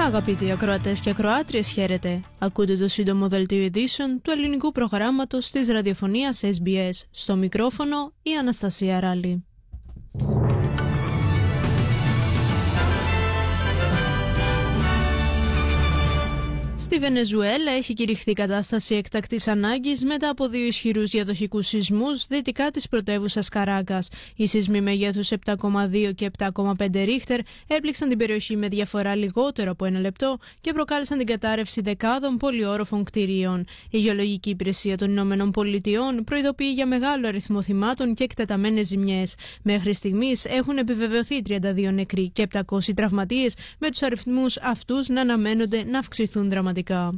Αγαπητοί ακροατές και ακροάτριες, χαίρετε. Ακούτε το σύντομο δελτίο ειδήσεων του ελληνικού προγράμματος της ραδιοφωνίας SBS. Στο μικρόφωνο η Αναστασία Ράλη. Στη Βενεζουέλα έχει κηρυχθεί κατάσταση έκτακτης ανάγκης μετά από 2 ισχυρούς διαδοχικούς σεισμούς δυτικά της πρωτεύουσας Καράκας. Οι σεισμοί μεγέθους 7,2 και 7,5 ρίχτερ έπληξαν την περιοχή με διαφορά λιγότερο από 1 λεπτό και προκάλεσαν την κατάρρευση δεκάδων πολυόροφων κτηρίων. Η Γεωλογική Υπηρεσία των Ηνωμένων Πολιτειών προειδοποιεί για μεγάλο αριθμό θυμάτων και εκτεταμένες ζημιές. Μέχρι στιγμής έχουν επιβεβαιωθεί 32 νεκροί και 700 τραυματίες, με τους αριθμούς αυτούς να αναμένονται να αυξηθούν δραματικά.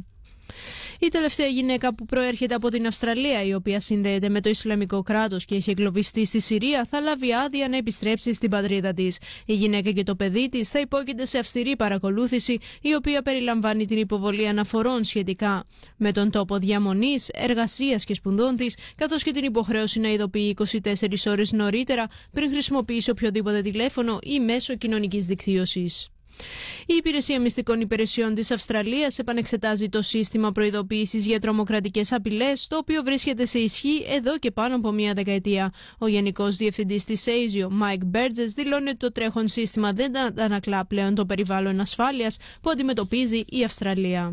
Η τελευταία γυναίκα που προέρχεται από την Αυστραλία, η οποία συνδέεται με το Ισλαμικό κράτος και έχει εγκλωβιστεί στη Συρία, θα λάβει άδεια να επιστρέψει στην πατρίδα της. Η γυναίκα και το παιδί της θα υπόκειται σε αυστηρή παρακολούθηση, η οποία περιλαμβάνει την υποβολή αναφορών σχετικά με τον τόπο διαμονής, εργασίας και σπουδών της, καθώς και την υποχρέωση να ειδοποιεί 24 ώρες νωρίτερα πριν χρησιμοποιήσει οποιοδήποτε τηλέφωνο ή μέσο κοινωνικής δικτύωσης. Η Υπηρεσία Μυστικών Υπηρεσιών της Αυστραλίας επανεξετάζει το σύστημα προειδοποίησης για τρομοκρατικές απειλές, το οποίο βρίσκεται σε ισχύ εδώ και πάνω από 1 δεκαετία. Ο Γενικός Διευθυντής της ASIO, Mike Burgess, δηλώνει ότι το τρέχον σύστημα δεν αντανακλά πλέον το περιβάλλον ασφάλειας που αντιμετωπίζει η Αυστραλία.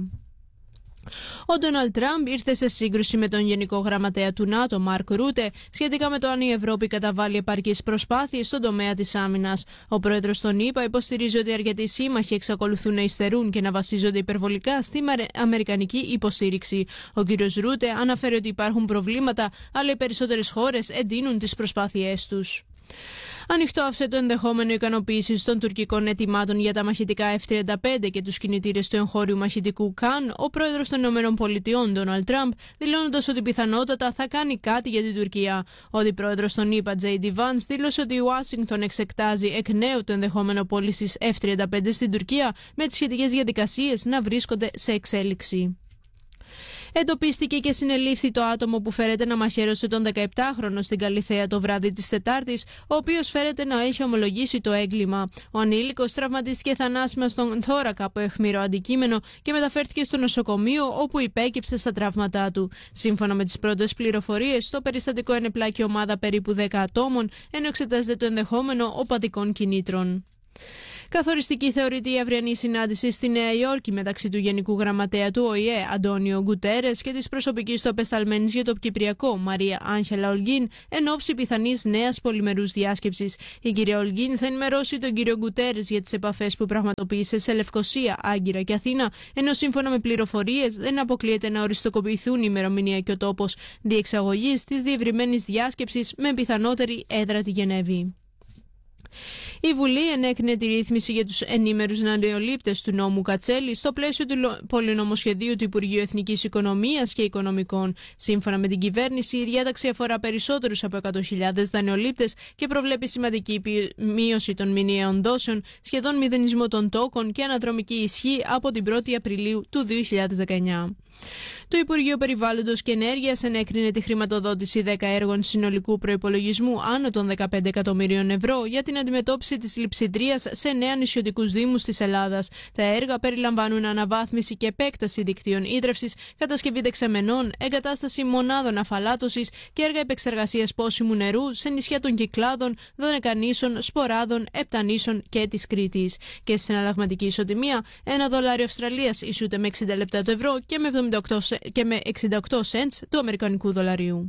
Ο Ντόναλντ Τραμπ ήρθε σε σύγκρουση με τον Γενικό Γραμματέα του ΝΑΤΟ, Μαρκ Ρούτε, σχετικά με το αν η Ευρώπη καταβάλει επαρκείς προσπάθειες στον τομέα της άμυνας. Ο πρόεδρος των ΗΠΑ υποστηρίζει ότι αρκετοί σύμμαχοι εξακολουθούν να υστερούν και να βασίζονται υπερβολικά στη αμερικανική υποστήριξη. Ο κ. Ρούτε αναφέρει ότι υπάρχουν προβλήματα, αλλά οι περισσότερες χώρες εντείνουν τις προσπάθειές τους. Ανοιχτό άφησε το ενδεχόμενο ικανοποίησης των τουρκικών αιτημάτων για τα μαχητικά F-35 και τους κινητήρες του εγχώριου μαχητικού Καν ο πρόεδρος των ΗΠΑ, Ντόναλντ Τραμπ, δηλώνοντας ότι πιθανότατα θα κάνει κάτι για την Τουρκία. Ο αντιπρόεδρος των ΗΠΑ, J.D. Vance, δήλωσε ότι η Ουάσιγκτον εξετάζει εκ νέου το ενδεχόμενο πώλησης F-35 στην Τουρκία, με τις σχετικές διαδικασίες να βρίσκονται σε εξέλιξη. Εντοπίστηκε και συνελήφθη το άτομο που φέρεται να μαχαίρωσε τον 17χρονο στην Καλιθέα το βράδυ της Τετάρτης, ο οποίος φέρεται να έχει ομολογήσει το έγκλημα. Ο ανήλικος τραυματίστηκε θανάσιμα στον θώρακα από αιχμηρό αντικείμενο και μεταφέρθηκε στο νοσοκομείο, όπου υπέκυψε στα τραύματά του. Σύμφωνα με τις πρώτες πληροφορίες, στο περιστατικό ενεπλάκη ομάδα περίπου 10 ατόμων, ενώ εξετάζεται το ενδεχόμενο οπαδικών κινήτρων. Καθοριστική θεωρείται η αυριανή συνάντηση στη Νέα Υόρκη μεταξύ του Γενικού Γραμματέα του ΟΗΕ, Αντώνιο Γκουτέρες, και της προσωπικής του απεσταλμένης για το Κυπριακό, Μαρία Άγχελα Ολγκίν, εν ώψη πιθανής νέας πολυμερούς διάσκεψης. Η κυρία Ολγκίν θα ενημερώσει τον κύριο Γκουτέρες για τις επαφές που πραγματοποίησε σε Λευκοσία, Άγκυρα και Αθήνα, ενώ σύμφωνα με πληροφορίες δεν αποκλείεται να οριστικοποιηθούν η ημερομηνία και ο τόπος διεξαγωγής της διευρυμένης διάσκεψης με πιθανότερη έδρα τη Γενέβη. Η Βουλή ενέκρινε τη ρύθμιση για τους ενήμερους νεολήπτες του νόμου Κατσέλη στο πλαίσιο του πολυνομοσχεδίου του Υπουργείου Εθνικής Οικονομίας και Οικονομικών. Σύμφωνα με την κυβέρνηση, η διάταξη αφορά περισσότερους από 100.000 δανειολήπτες και προβλέπει σημαντική μείωση των μηνιαίων δόσεων, σχεδόν μηδενισμό των τόκων και αναδρομική ισχύ από την 1η Απριλίου του 2019. Το Υπουργείο Περιβάλλοντος και Ενέργειας ενέκρινε τη χρηματοδότηση 10 έργων συνολικού προϋπολογισμού άνω των 15 εκατομμυρίων ευρώ για την αντιμετώπιση της λειψιδρίας σε 9 νησιωτικούς δήμους της Ελλάδας. Τα έργα περιλαμβάνουν αναβάθμιση και επέκταση δικτύων ίδρευσης, κατασκευή δεξαμενών, εγκατάσταση μονάδων αφαλάτωσης και έργα επεξεργασίας πόσιμου νερού σε νησιά των Κυκλάδων, Δωδεκανήσων, Σποράδων, Επτανήσων και της Κρήτης. Και στη συναλλαγματική ισοτιμία, $1 Αυστραλίας ισούται με 60 λεπτά το ευρώ και με 68 cents του αμερικανικού δολαρίου.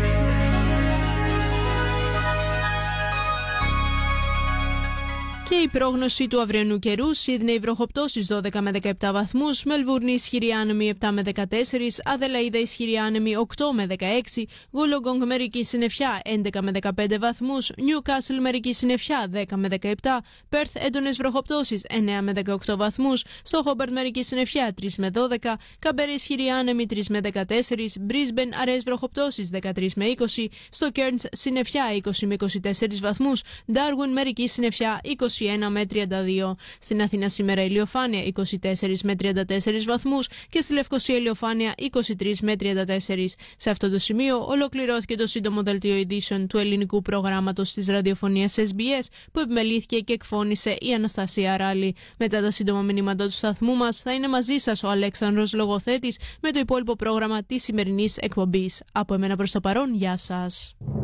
Και η πρόγνωση του αυριανού καιρού: Σίδνεϊ βροχοπτώσεις 12 με 17 βαθμούς, Μελβούρνη ισχυρή άνεμη 7 με 14, Αδελαΐδα ισχυρή άνεμη 8 με 16, Γουλογκόγκ μερική συννεφιά 11 με 15 βαθμούς, Νιούκασλ μερική συννεφιά 10 με 17, Πέρθ έντονες βροχοπτώσεις 9 με 18 βαθμούς, στο Χόμπαρτ μερική συννεφιά 3 με 12, Καμπέρα ισχυρή άνεμη 3 με 14, Μπρίσμπεν αραιές βροχοπτώσεις 13 με 20, στο Κέρνς συννεφιά 20 με 24 βαθμούς, Ντάρουιν μερική συννεφιά 20 21 με 32. Στην Αθήνα σήμερα ηλιοφάνεια 24 με 34 βαθμούς και στη Λευκοσία ηλιοφάνεια 23 με 34. Σε αυτό το σημείο ολοκληρώθηκε το σύντομο δελτίο ειδήσεων του ελληνικού προγράμματος της ραδιοφωνίας SBS που επιμελήθηκε και εκφώνησε η Αναστασία Ράλη. Μετά τα σύντομα μηνύματα του σταθμού μας θα είναι μαζί σας ο Αλέξανδρος Λογοθέτης με το υπόλοιπο πρόγραμμα της σημερινής εκπομπής. Από εμένα προς το παρόν, γεια σας.